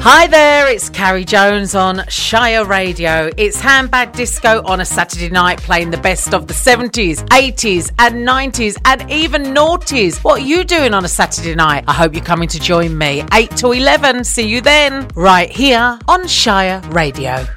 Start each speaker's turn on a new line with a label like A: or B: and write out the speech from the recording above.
A: Hi there, it's Carrie Jones on Shire Radio. It's Handbag Disco on a Saturday night, playing the best of the 70s, 80s and 90s and even noughties. What are you doing on a Saturday night? I hope you're coming to join me. 8 to 11. See you then, right here on Shire Radio.